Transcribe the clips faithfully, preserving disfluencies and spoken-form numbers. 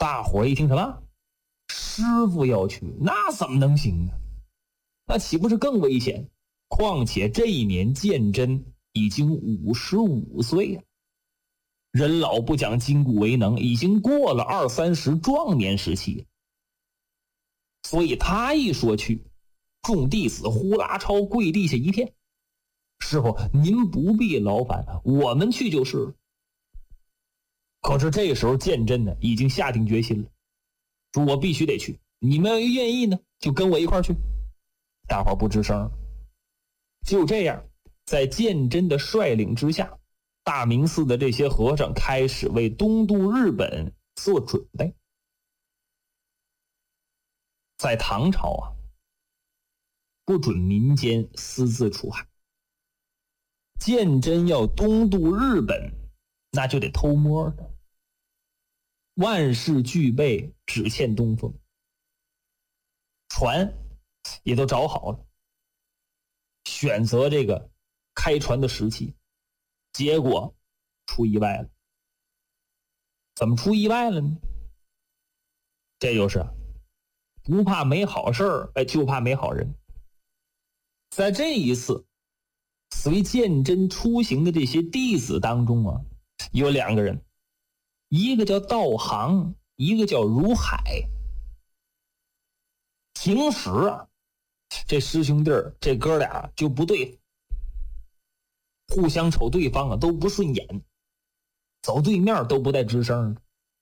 大伙一听什么？师傅要去，那怎么能行啊？那岂不是更危险？况且这一年鉴真已经五十五岁了，人老不讲筋骨为能，已经过了二三十壮年时期，所以他一说去，众弟子呼啦超跪地下一片。师傅，您不必劳烦，我们去就是了。可是这时候鉴真呢，已经下定决心了，说我必须得去，你们要愿意呢，就跟我一块去。大伙不吱声。就这样，在鉴真的率领之下，大明寺的这些和尚开始为东渡日本做准备。在唐朝啊，不准民间私自出海。鉴真要东渡日本，那就得偷摸的。万事俱备，只欠东风。船也都找好了，选择这个开船的时期，结果出意外了。怎么出意外了呢？这就是不怕没好事儿，哎，就怕没好人。在这一次随鉴真出行的这些弟子当中啊，有两个人，一个叫道行，一个叫如海。平时啊，这师兄弟儿这哥俩就不对，互相瞅对方啊都不顺眼，走对面都不带吱声的。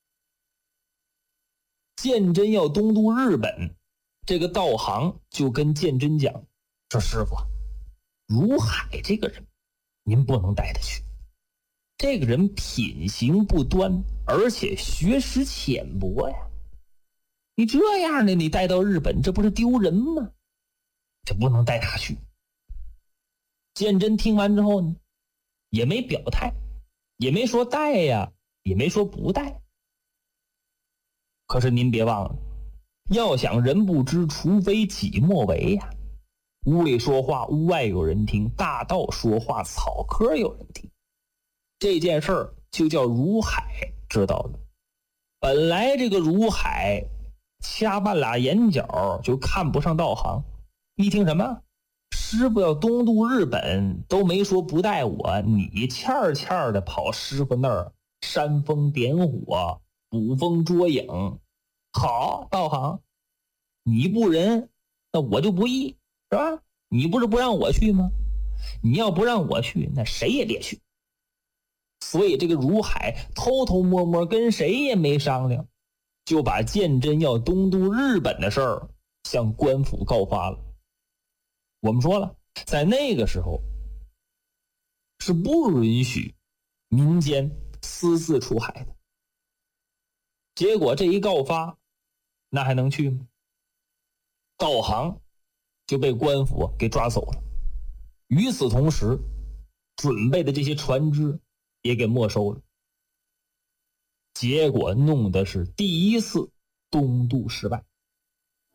鉴真要东渡日本，这个道行就跟鉴真讲说：“师傅，如海这个人，您不能带他去。这个人品行不端，而且学识浅薄呀。你这样的，你带到日本，这不是丢人吗？这不能带他去。”鉴真听完之后呢，也没表态，也没说带呀，也没说不带。可是您别忘了，要想人不知，除非己莫为呀。屋里说话，屋外有人听；大道说话，草棵有人听。这件事儿就叫如海知道了。本来这个如海掐半拉眼角就看不上道行，一听什么师傅要东渡日本，都没说不带我，你欠儿欠儿的跑师傅那儿煽风点火，捕风捉影。好，道行，你不仁，那我就不义，是吧？你不是不让我去吗？你要不让我去，那谁也别去。所以这个如海偷偷摸摸跟谁也没商量，就把鉴真要东渡日本的事儿向官府告发了。我们说了，在那个时候是不允许民间私自出海的。结果这一告发，那还能去吗？道行就被官府给抓走了。与此同时，准备的这些船只也给没收了。结果弄的是第一次东渡失败。